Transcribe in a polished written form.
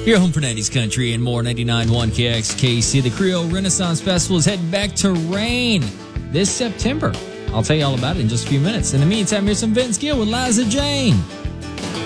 Your home for 90s country and more. 99.1 KXKC. The Creole Renaissance Festival is heading back to Rain this September. I'll tell you all about it in just a few minutes. In the meantime, here's some Vince Gill with Liza Jane.